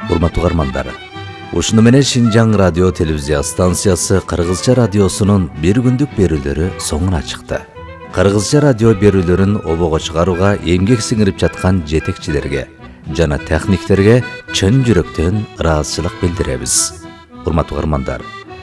Урматтуу угармандар, ушуну менен Шинжаң радио телевизия станциясы Кыргызча радиосунун бир күндүк берүүлөрү соңуна чыкты. Кыргызча радио берүүлөрүн обого чыгарууга эмгек сиңирип жаткан жетекчилерге жана техниктерге чын жүрөктөн ыраазычылык билдиребиз. Урматтуу угармандар,